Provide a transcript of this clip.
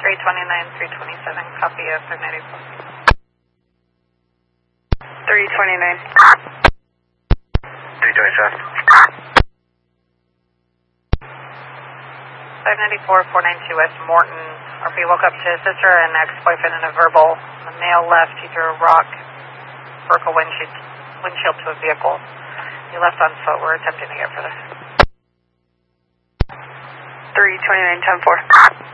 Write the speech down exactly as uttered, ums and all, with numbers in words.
three twenty-nine, three twenty-seven, copy of five ninety-four. three twenty-nine. three twenty-seven. five ninety-four, four ninety-two West Morton. R P woke up to his sister and ex-boyfriend in a verbal. The male left. He threw a rock, broke a windshield, windshield to a vehicle. He left on foot. We're attempting to get for this. three twenty-nine, ten four.